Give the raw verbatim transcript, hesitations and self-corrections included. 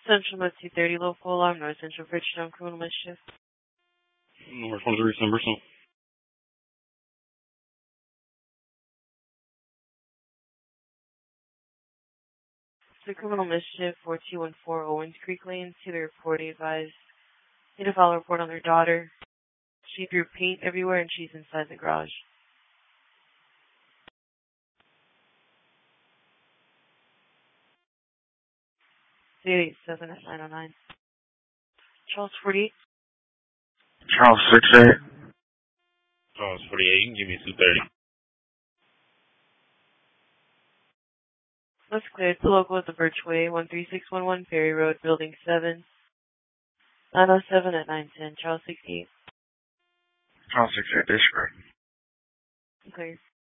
Central Med two thirty, local alarm, North Central Bridgetown, criminal mischief. North one three seven percent. The criminal mischief, four two one four Owens Creek Lane, see the report, advised. Need a follow report on their daughter. She threw paint everywhere and she's inside the garage. eight eight seven at nine oh nine. Charles forty-eight. Charles six eight. Charles forty-eight, give me two thirty. That's cleared. The local at the Birchway, one three six one one Ferry Road, Building seven. nine oh seven at nine ten. Charles sixty-eight. Charles six eight, district. Clear.